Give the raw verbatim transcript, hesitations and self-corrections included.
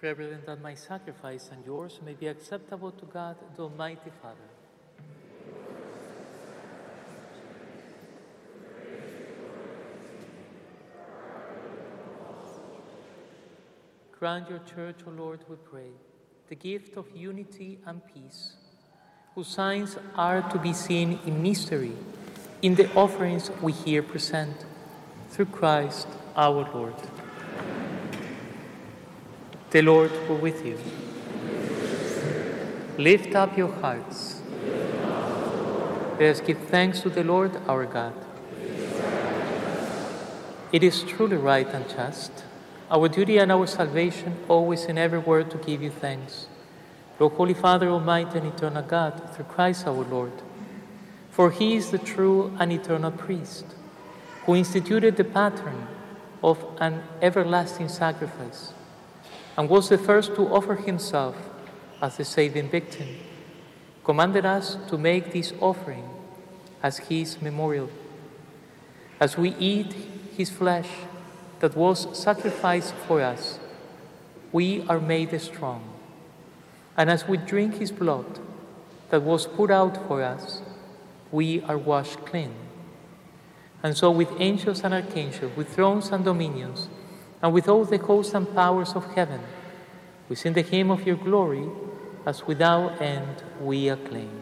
Reverend, that my sacrifice and yours may be acceptable to God, the Almighty Father. Grant your church, O Lord, we pray, the gift of unity and peace, whose signs are to be seen in mystery in the offerings we here present, through Christ our Lord. The Lord be with you. Lift up your hearts. Let us give thanks to the Lord our God. It is truly right and just, our duty and our salvation, always and everywhere to give you thanks, Lord, Holy Father, Almighty and eternal God, through Christ our Lord. For he is the true and eternal priest, who instituted the pattern of an everlasting sacrifice, and was the first to offer himself as the saving victim, commanded us to make this offering as his memorial. As we eat his flesh that was sacrificed for us, we are made strong. And as we drink his blood that was poured out for us, we are washed clean. And so with angels and archangels, with thrones and dominions, and with all the hosts and powers of heaven, we sing the hymn of your glory, as without end we acclaim.